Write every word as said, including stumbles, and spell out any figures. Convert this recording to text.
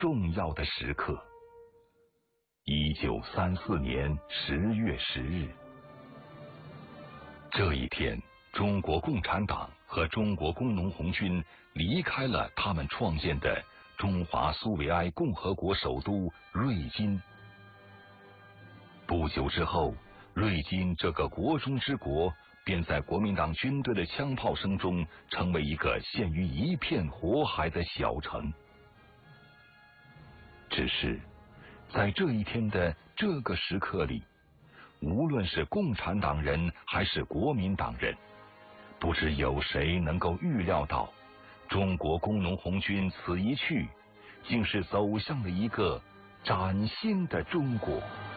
重要的时刻。一九三四年十月十日，这一天，中国共产党和中国工农红军离开了他们创建的中华苏维埃共和国首都瑞金。不久之后，瑞金这个国中之国便在国民党军队的枪炮声中成为一个陷于一片火海的小城。只是在这一天的这个时刻里，无论是共产党人还是国民党人，不知有谁能够预料到，中国工农红军此一去，竟是走向了一个崭新的中国。